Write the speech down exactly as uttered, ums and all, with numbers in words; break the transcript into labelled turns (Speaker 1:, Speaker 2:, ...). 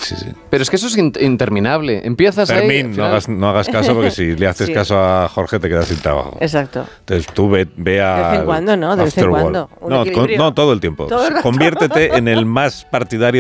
Speaker 1: sí, sí.
Speaker 2: Pero es que eso es in- interminable. Empiezas
Speaker 1: Fermín,
Speaker 2: ahí...
Speaker 1: no
Speaker 2: final-
Speaker 1: hagas, no hagas caso porque si le haces
Speaker 3: Sí.
Speaker 1: caso a Jorge te quedas sin trabajo.
Speaker 3: Exacto.
Speaker 1: Entonces tú ve, ve a...
Speaker 3: De vez en cuando, ¿no? De vez en
Speaker 1: Afterworld.
Speaker 3: cuando. Un
Speaker 1: No,
Speaker 3: equilibrio.
Speaker 1: con- no, todo el tiempo.
Speaker 3: Todo el rato.
Speaker 1: Conviértete en el más partidario